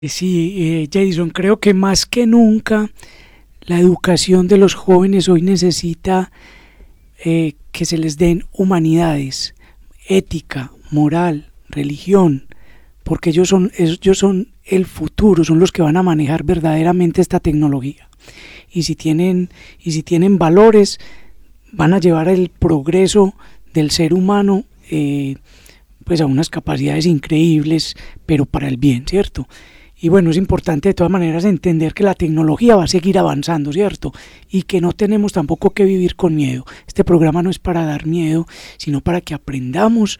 Sí, Jason, creo que más que nunca la educación de los jóvenes hoy necesita que se les den humanidades, ética, moral, religión, porque ellos son el futuro, son los que van a manejar verdaderamente esta tecnología. Y si tienen valores, van a llevar el progreso del ser humano pues a unas capacidades increíbles, pero para el bien, ¿cierto? Y bueno, es importante de todas maneras entender que la tecnología va a seguir avanzando, ¿cierto? Y que no tenemos tampoco que vivir con miedo. Este programa no es para dar miedo, sino para que aprendamos,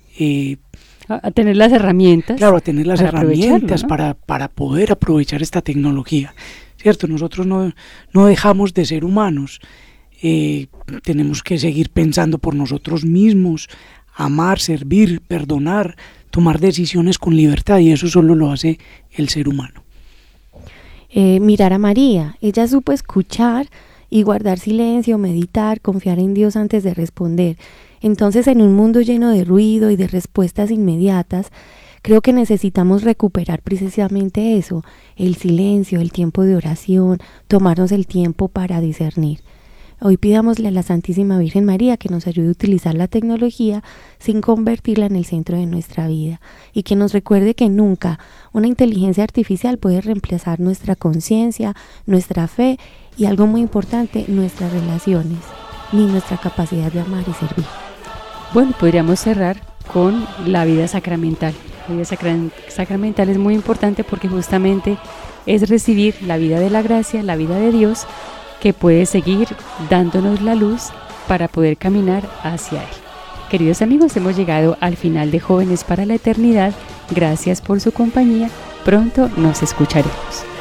A tener las herramientas, claro, a tener las para aprovecharlo, herramientas ¿no? para poder aprovechar esta tecnología, ¿cierto? Nosotros no dejamos de ser humanos, tenemos que seguir pensando por nosotros mismos, amar, servir, perdonar, tomar decisiones con libertad, y eso solo lo hace el ser humano. Mirar a María, ella supo escuchar y guardar silencio, meditar, confiar en Dios antes de responder. Entonces, en un mundo lleno de ruido y de respuestas inmediatas, creo que necesitamos recuperar precisamente eso, el silencio, el tiempo de oración, tomarnos el tiempo para discernir. Hoy pidámosle a la Santísima Virgen María que nos ayude a utilizar la tecnología sin convertirla en el centro de nuestra vida, y que nos recuerde que nunca una inteligencia artificial puede reemplazar nuestra conciencia, nuestra fe y, algo muy importante, nuestras relaciones, ni nuestra capacidad de amar y servir. Bueno, podríamos cerrar con la vida sacramental. La vida sacramental es muy importante porque justamente es recibir la vida de la gracia, la vida de Dios, que puede seguir dándonos la luz para poder caminar hacia Él. Queridos amigos, hemos llegado al final de Jóvenes para la Eternidad. Gracias por su compañía. Pronto nos escucharemos.